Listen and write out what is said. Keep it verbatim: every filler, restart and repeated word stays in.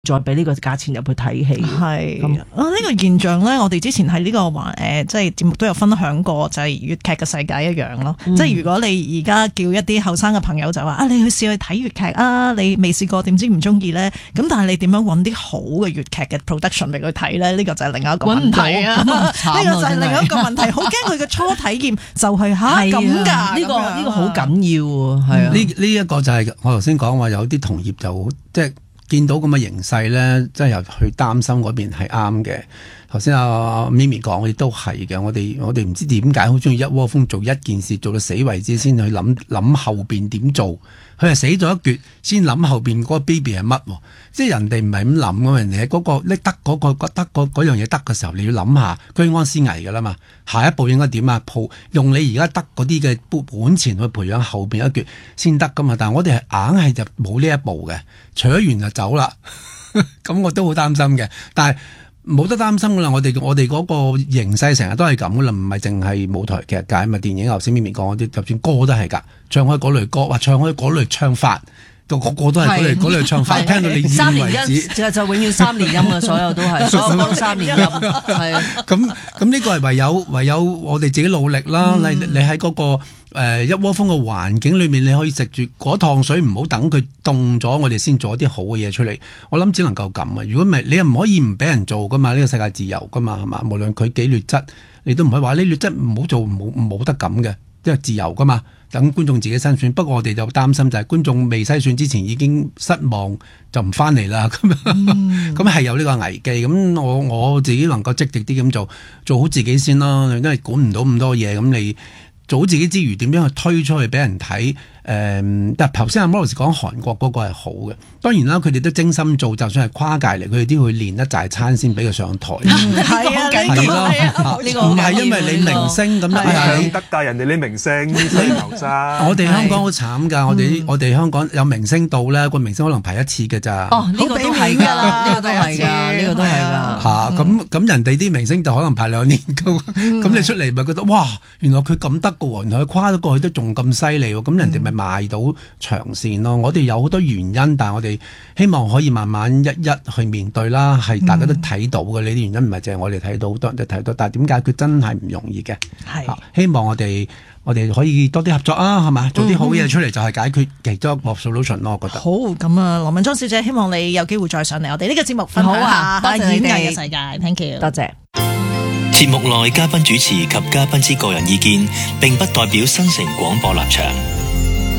再俾呢個價錢入去睇戲。 係啊，呢個現象咧，我哋之前喺呢個環誒，即係節目都有分享過，就係粵劇嘅世界一樣咯。嗯、即係如果你而家叫一啲後生嘅朋友就話啊，你去試去睇粵劇啊，你未試過點知唔中意咧？咁但係你點樣揾啲好嘅粵劇嘅 production 俾佢睇咧？呢、呢個就係另一個問題啊！呢個就係另一個問題，好驚佢嘅初體驗就係吓咁㗎。呢、 呢個呢、呢個好緊要喎，係啊！ 呢呢一個就係我頭先講話有啲同業就即係。見到咁嘅形勢咧，即係又去擔心嗰邊係啱嘅。頭先阿咪咪講，我哋都係嘅。我哋我哋唔知點解好中意一窩蜂做一件事，做到死為止先去諗諗後邊點做。佢係死咗一橛，先諗後邊嗰個 baby 係乜。即係人哋唔係咁諗嘅，人哋喺嗰個拎得嗰個覺得嗰樣嘢得嘅時候，你要諗下居安思危㗎啦嘛。下一步應該點啊？鋪用你而家得嗰啲嘅本錢去培養後邊一橛先得㗎嘛。但係我哋係硬係就冇呢一步嘅，除咗完就走啦。咁我都好擔心嘅，但係。冇得擔心噶啦，我哋我哋嗰個形勢成日都係咁噶啦，唔係淨係舞台劇界，咪電影頭先咪咪講嗰啲，就算歌都係噶，唱開嗰類歌，話唱開嗰類唱法，個個都係嗰類嗰類唱法，聽到你三年為止， 就就永遠三年音啊，所有都係，所有都三年音，係啊。 咁咁呢個係唯有唯有我哋自己努力啦。嗯、你你喺嗰、嗰個。誒、呃、一窩蜂嘅環境裏面，你可以食住嗰趟水，唔好等佢凍咗，我哋先做一啲好嘅嘢出嚟。我諗只能夠咁啊！如果唔係，你又唔可以唔俾人做噶嘛？呢、呢個世界自由噶嘛，係嘛？無論佢幾劣質，你都唔可以話呢劣質唔好做，冇冇得咁嘅，因為自由噶嘛。等觀眾自己篩選。不過我哋就擔心就係觀眾未篩選之前已經失望，就唔翻嚟啦。咁咁係有呢個危機。咁我我自己能夠積極啲咁做，做好自己先啦。因為管唔到咁多嘢，咁你。做好自己之餘，點樣去推出去俾人睇？誒、嗯，但係頭先阿 Maurice 講韓國嗰個係好嘅，當然啦，佢哋都精心做，就算係跨界嚟，佢哋都會練一紮餐先俾佢上台。 係啊， 係咯，呢個唔係因為你明星咁樣係得㗎，人哋啲明星犀牛渣。 我哋香港好慘㗎，我哋我哋香港有明星到咧，個明星可能排一次㗎咋。 哦，呢、呢個都係㗎，呢個都係㗎，呢個都係㗎。 嚇，咁咁人哋啲明星就可能排兩年㗎，咁、嗯、你出嚟咪覺得哇，原來佢咁得㗎喎，原來佢跨咗過去都仲咁犀利喎，咁人哋咪賣到長線咯。我哋有好多原因，但係我哋希望可以慢慢一一去面對啦。係大家都睇到嘅，呢啲原因唔係淨係我哋睇到，好多人都睇到。但係點解佢真係唔容易嘅？係、啊、希望我哋我哋可以多啲合作啊，係嘛？做啲好嘢出嚟就係解決其中一個 solution 咯。我覺得好咁啊，羅文莊小姐，希望你有機會再上嚟我哋呢個節目分享下多謝演藝嘅世界。Thank you， 多謝。 節目內嘉賓主持及嘉賓之個人意見並不代表新城廣播立場。